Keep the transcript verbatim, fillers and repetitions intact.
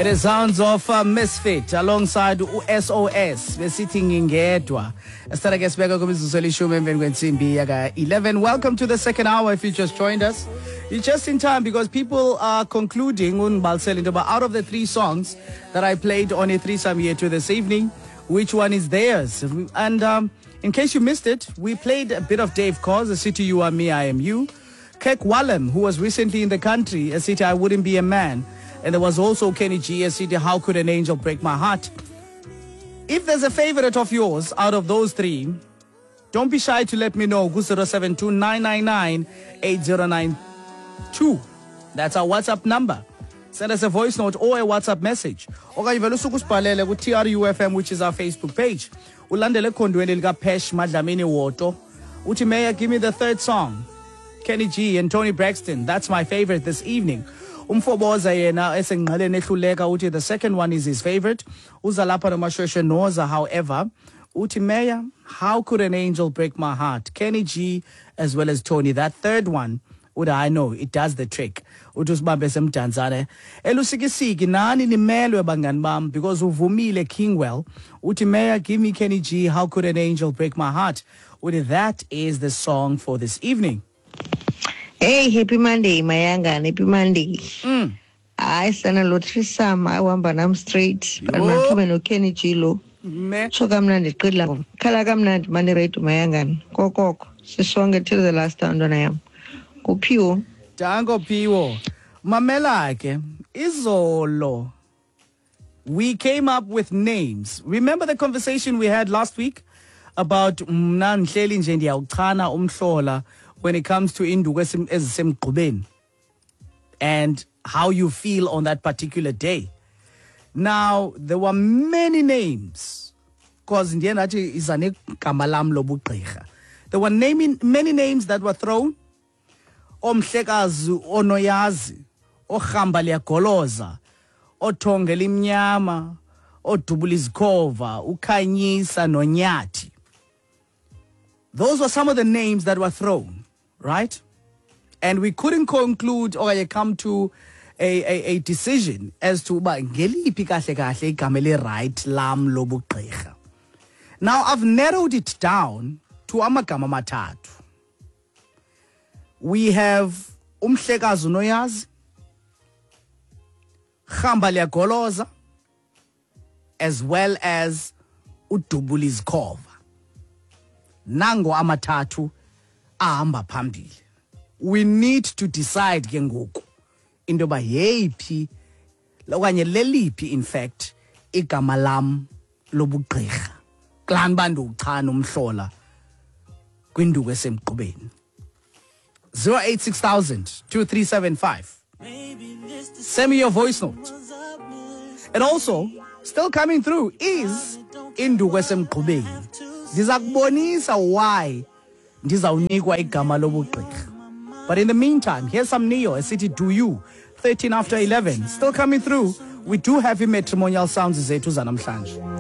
The sounds of uh, Misfit alongside S O S besithi ngingedwa. Esithatha ke sibeka kumizuzu elishumi emveni kwensimbi yaka eleven. Welcome to the second hour. If you just joined us, you're just in time because people are concluding out of the three songs that I played on a threesome here to this evening, which one is theirs? And um, in case you missed it, we played a bit of Dave Cause, A City You Are Me, I Am You. Kek Wallem, who was recently in the country, A City I Wouldn't Be a Man. And there was also Kenny G, A City How Could an Angel Break My Heart. If there's a favorite of yours out of those three, don't be shy to let me know. zero seven two nine nine nine eight zero nine two. That's our WhatsApp number. Send us a voice note or a WhatsApp message. Okanye vele usukusibhalele ku T R U F M, which is our Facebook page. Ulandele khondweni lika Pesh Madlamini Woto. Uthi Mayor, give me the third song. Kenny G and Tony Braxton. That's my favorite this evening. Umfoboza yena esengqaleni ehluleka uthi the second one is his favorite. Uza lapha nomashweshwe noza, however, uthi Mayor, How Could an Angel Break My Heart? Kenny G as well as Tony. That third one, uda I know it does the trick. Uthi usibambe semdantsane. Elusikisiki nani nimelwe bangani bam because uvumile Kingwell. Uthi Mayor, give me Kenny G, How Could an Angel Break My Heart? Uthi that is the song for this evening. Hey, happy Monday, Mayanga, happy Monday. Mm. I send a lot of some. I want Banam Street, but not to no Kenny Chilo. So come land it, good love. Kalagam land, money rate to Mayangan. Kokok, so song till the last time I am. Go Pio. Tango Pio. Mamelake, Izolo. We came up with names. Remember the conversation we had last week about Mnan Shelin Jendia Uktana Umshola when it comes to Induku ezisemgqubeni and how you feel on that particular day. Now, there were many names because there were naming many names that were thrown. Omhlekazi onoyazi, ohamba liyagoloza, othonge limnyama, odubulizikova, ukhanyisa nonyathi. Those were some of the names that were thrown. Right? And we couldn't conclude or come to a, a, a decision as to right lam lobu. Now I've narrowed it down to amagama matatu. We have umhlekazi unoyazi, khamba liyagoloza, as well as udubulizikova. Nango amatatu ahamba phambili. We need to decide ke ngoku into ba yeyiphi okanye leliphi in fact igama lam lobugqirha kulani bantu uchana umhlola kwinduku esemgqubeni. zero eight six thousand two three seven five. Send me your voice note. And also still coming through is induku esemgqubeni. Ndizakubonisa why ndizawunikwa igama lobugqirha. But in the meantime, here's some Neo, A City Do You, thirteen after eleven. Still coming through. We do have matrimonial sounds zethu zanamhlanje.